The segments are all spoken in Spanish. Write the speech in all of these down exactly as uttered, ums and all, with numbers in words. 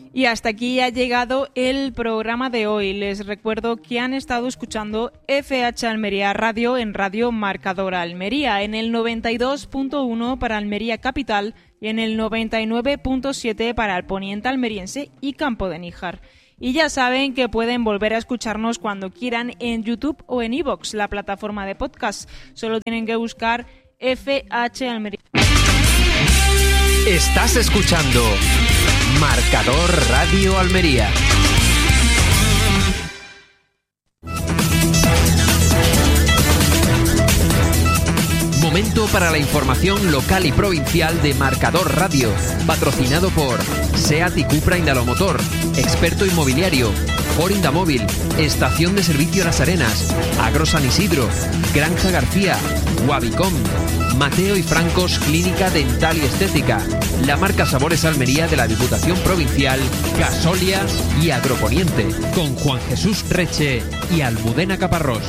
Y hasta aquí ha llegado el programa de hoy. Les recuerdo que han estado escuchando F H Almería Radio en Radio Marcador Almería, en el noventa y dos punto uno para Almería Capital y en el noventa y nueve punto siete para el poniente almeriense y Campo de Níjar. Y ya saben que pueden volver a escucharnos cuando quieran en YouTube o en iVoox, la plataforma de podcast. Solo tienen que buscar F H Almería. Estás escuchando Marcador Radio Almería. Momento para la información local y provincial de Marcador Radio, patrocinado por SEAT y Cupra Indalomotor, Experto Inmobiliario, Ford Indamóvil, Estación de Servicio Las Arenas, Agro San Isidro, Granja García, Wabicom, Mateo y Francos Clínica Dental y Estética, la marca Sabores Almería de la Diputación Provincial, Gasolia y Agroponiente, con Juan Jesús Reche y Almudena Caparrós.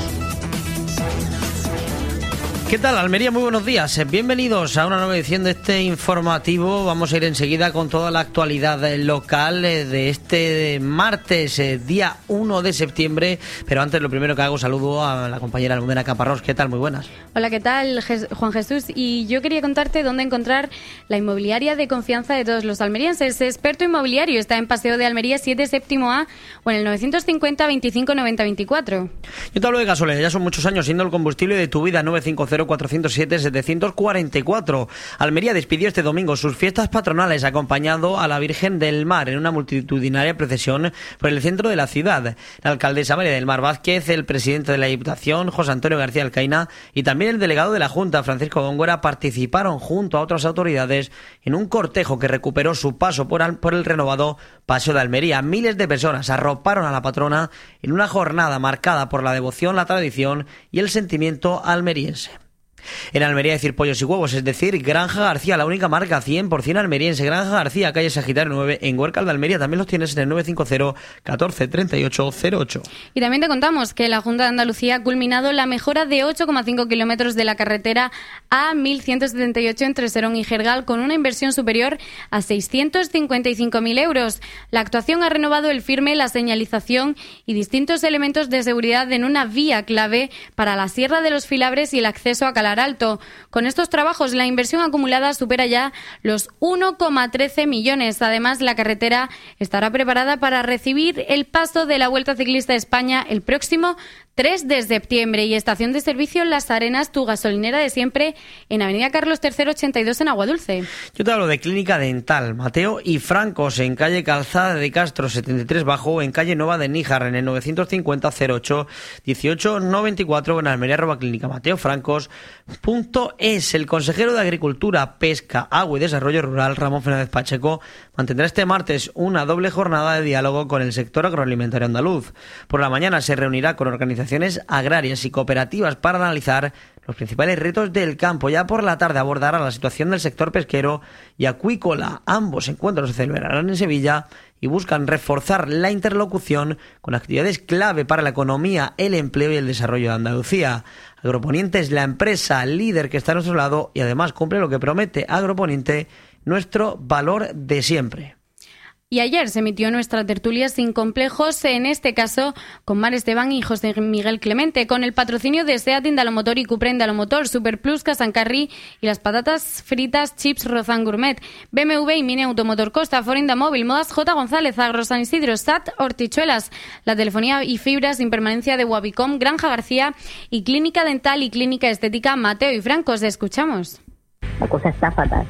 ¿Qué tal, Almería? Muy buenos días. Bienvenidos a una nueva edición de este informativo. Vamos a ir enseguida con toda la actualidad local de este martes, día uno de septiembre. Pero antes, lo primero que hago, saludo a la compañera Almudena Caparrós. ¿Qué tal? Muy buenas. Hola, ¿qué tal, Juan Jesús? Y yo quería contarte dónde encontrar la inmobiliaria de confianza de todos los almerienses. Experto Inmobiliario está en Paseo de Almería siete séptimo A o en el novecientos cincuenta veinticinco noventa veinticuatro. Yo te hablo de Gasolia. Ya son muchos años siendo el combustible de tu vida. Nueve cinco cero cuatro cero siete siete cuatro cuatro. Almería despidió este domingo sus fiestas patronales acompañado a la Virgen del Mar en una multitudinaria procesión por el centro de la ciudad. La alcaldesa María del Mar Vázquez, el presidente de la Diputación, José Antonio García Alcaina, y también el delegado de la Junta, Francisco Góngora, participaron junto a otras autoridades en un cortejo que recuperó su paso por, al, por el renovado Paseo de Almería. Miles de personas arroparon a la patrona en una jornada marcada por la devoción, la tradición y el sentimiento almeriense. En Almería decir pollos y huevos, es decir, Granja García, la única marca cien por ciento almeriense. Granja García, calle Sagitario nueve, en Huércal de Almería. También los tienes en el nueve cinco cero catorce treinta y ocho cero ocho. Y también te contamos que la Junta de Andalucía ha culminado la mejora de ocho coma cinco kilómetros de la carretera A mil ciento setenta y ocho entre Serón y Jergal, con una inversión superior a seiscientos cincuenta y cinco mil euros. La actuación ha renovado el firme, la señalización y distintos elementos de seguridad en una vía clave para la Sierra de los Filabres y el acceso a Calar Alto. Con estos trabajos, la inversión acumulada supera ya los uno coma trece millones. Además, la carretera estará preparada para recibir el paso de la Vuelta Ciclista a España el próximo tres de septiembre. Y estación de servicio Las Arenas, tu gasolinera de siempre, en Avenida Carlos tercero ochenta y dos en Aguadulce. Yo te hablo de Clínica Dental Mateo y Francos, en calle Calzada de Castro setenta y tres Bajo, en calle Nueva de Níjar, en el novecientos cincuenta cero ocho dieciocho noventa y cuatro, en Almería, arroba Clínica Mateo Francos punto es. El consejero de Agricultura, Pesca, Agua y Desarrollo Rural, Ramón Fernández Pacheco, mantendrá este martes una doble jornada de diálogo con el sector agroalimentario andaluz. Por la mañana se reunirá con organizaciones agrarias y cooperativas para analizar los principales retos del campo. Ya por la tarde abordará la situación del sector pesquero y acuícola. Ambos encuentros se celebrarán en Sevilla y buscan reforzar la interlocución con actividades clave para la economía, el empleo y el desarrollo de Andalucía. Agroponiente es la empresa líder que está a nuestro lado y además cumple lo que promete Agroponiente, nuestro valor de siempre. Y ayer se emitió nuestra tertulia Sin Complejos, en este caso con Mar Esteban y José Miguel Clemente, con el patrocinio de SEAT Indalomotor y Cupra Indalomotor, Superplus, Casancarri y las patatas fritas Chips Rozan Gourmet, B M W y Mini Automotor Costa, Ford Indamóvil, Modas J. González, Agro San Isidro, S A T Hortichuelas, la telefonía y fibra sin permanencia de Wabicom, Granja García y Clínica Dental y Clínica Estética Mateo y Francos. Escuchamos. La cosa está fatal.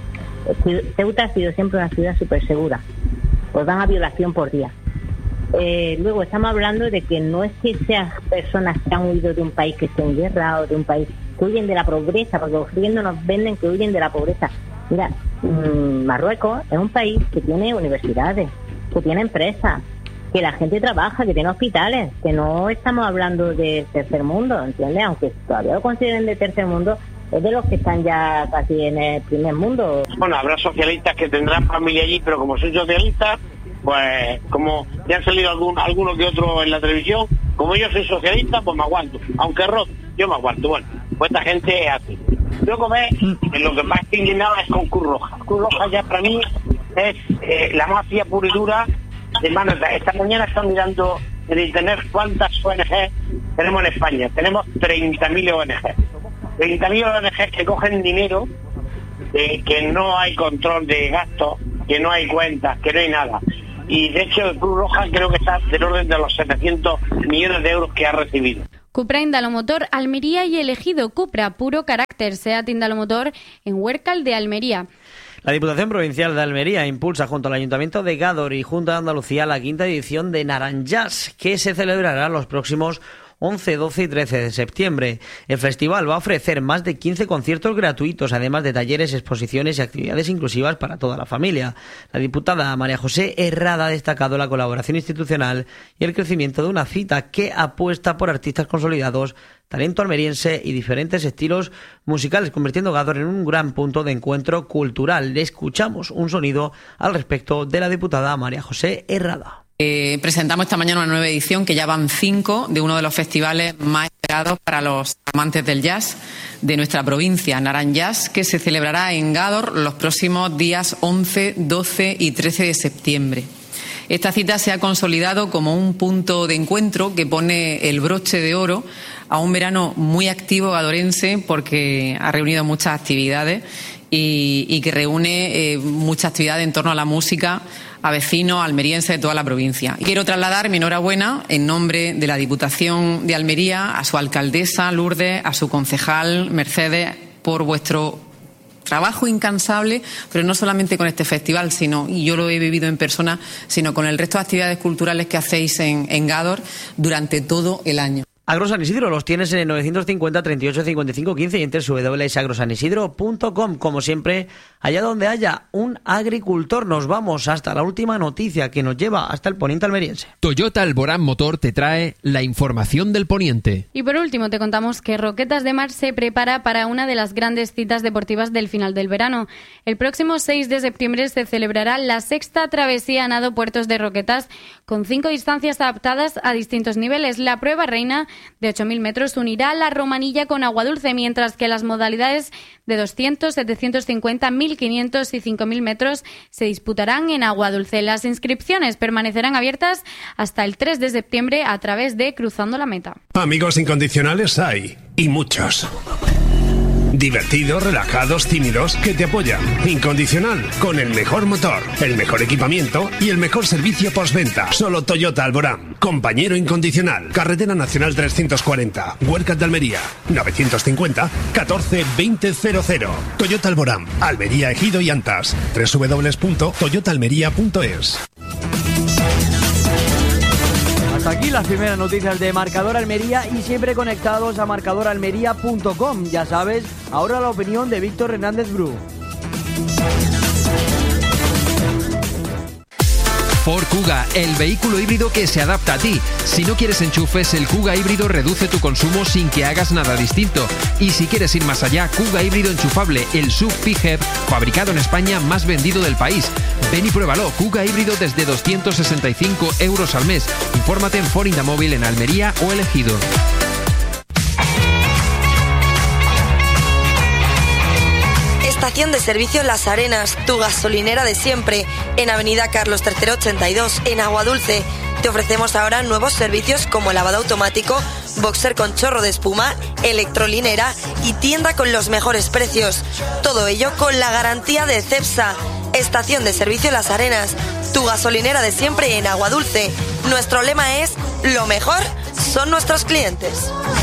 Ceuta ha sido siempre una ciudad súper segura. Pues van a violación por día. Eh, luego estamos hablando de que no es que sean personas que han huido de un país que esté en guerra o de un país que huyen de la pobreza, porque los gobiernos nos venden que huyen de la pobreza. Mira, mmm, Marruecos es un país que tiene universidades, que tiene empresas, que la gente trabaja, que tiene hospitales, que no estamos hablando de tercer mundo, ¿entiendes? Aunque todavía lo consideren de tercer mundo, es de los que están ya casi en el primer mundo. Bueno, habrá socialistas que tendrán familia allí, pero como soy socialista, pues como ya han salido algún, alguno que otro en la televisión, como yo soy socialista, pues me aguanto. Aunque roto, yo me aguanto. Bueno, pues esta gente es así. Yo comé, en lo que más estoy indignado es con Cruz Roja. Cruz Roja ya para mí es eh, la mafia pura y dura Hermano, esta mañana están mirando en internet cuántas O N G tenemos en España. Tenemos treinta mil O N G. treinta mil O N G que cogen dinero, de que no hay control de gastos, que no hay cuentas, que no hay nada. Y de hecho, Cruz Roja creo que está del orden de los setecientos millones de euros que ha recibido. Cupra Indalomotor Almería y elegido Cupra puro carácter SEAT Indalomotor en Huércal de Almería. La Diputación Provincial de Almería impulsa junto al Ayuntamiento de Gádor y Junta de Andalucía la quinta edición de Naranjás, que se celebrará los próximos once, doce y trece de septiembre. El festival va a ofrecer más de quince conciertos gratuitos, además de talleres, exposiciones y actividades inclusivas para toda la familia. La diputada María José Herrada ha destacado la colaboración institucional y el crecimiento de una cita que apuesta por artistas consolidados, talento almeriense y diferentes estilos musicales, convirtiendo Gádor en un gran punto de encuentro cultural. Le escuchamos un sonido al respecto de la diputada María José Herrada. Eh, presentamos esta mañana una nueva edición, que ya van cinco, de uno de los festivales más esperados para los amantes del jazz de nuestra provincia, Naranjás, que se celebrará en Gádor los próximos días once, doce y trece de septiembre. Esta cita se ha consolidado como un punto de encuentro que pone el broche de oro a un verano muy activo gadorense, porque ha reunido muchas actividades y, y que reúne eh, muchas actividades en torno a la música a vecinos almerienses de toda la provincia. Y quiero trasladar mi enhorabuena en nombre de la Diputación de Almería a su alcaldesa Lourdes, a su concejal Mercedes, por vuestro trabajo incansable, pero no solamente con este festival, sino, y yo lo he vivido en persona, sino con el resto de actividades culturales que hacéis en, en Gádor durante todo el año. Agro San Isidro los tienes en el novecientos cincuenta, treinta y ocho, cincuenta y cinco, quince y en doble u doble u doble u punto agrosanisidro punto com. Como siempre, allá donde haya un agricultor, nos vamos hasta la última noticia que nos lleva hasta el poniente almeriense. Toyota Alborán Motor te trae la información del poniente. Y por último te contamos que Roquetas de Mar se prepara para una de las grandes citas deportivas del final del verano. El próximo seis de septiembre se celebrará la sexta travesía a nado Puertos de Roquetas, con cinco distancias adaptadas a distintos niveles. La prueba reina de ocho mil metros unirá la Romanilla con Agua Dulce, mientras que las modalidades de doscientos, setecientos cincuenta, mil quinientos y cinco mil metros se disputarán en Agua Dulce. Las inscripciones permanecerán abiertas hasta el tres de septiembre a través de Cruzando la Meta. Amigos incondicionales hay, y muchos. Divertidos, relajados, tímidos, que te apoyan. Incondicional, con el mejor motor, el mejor equipamiento y el mejor servicio postventa. Solo Toyota Alborán. Compañero incondicional. Carretera Nacional trescientos cuarenta. Huércal de Almería. novecientos cincuenta, catorce, veinte cero cero. Toyota Alborán. Almería, Ejido y Antas. doble u doble u doble u punto toyota almería punto es. Hasta aquí las primeras noticias de Marcador Almería y siempre conectados a marcador almería punto com. Ya sabes, ahora la opinión de Víctor Hernández Bru. Ford Kuga, el vehículo híbrido que se adapta a ti. Si no quieres enchufes, el Kuga híbrido reduce tu consumo sin que hagas nada distinto. Y si quieres ir más allá, Kuga híbrido enchufable, el S U V P-H E V, fabricado en España, más vendido del país. Ven y pruébalo, Kuga híbrido desde doscientos sesenta y cinco euros al mes. Infórmate en Ford Indamóvil en Almería o El Ejido. Estación de servicio Las Arenas, tu gasolinera de siempre, en Avenida Carlos tercero ochenta y dos, en Agua Dulce. Te ofrecemos ahora nuevos servicios como lavado automático, boxer con chorro de espuma, electrolinera y tienda con los mejores precios. Todo ello con la garantía de Cepsa. Estación de servicio Las Arenas, tu gasolinera de siempre en Agua Dulce. Nuestro lema es: lo mejor son nuestros clientes.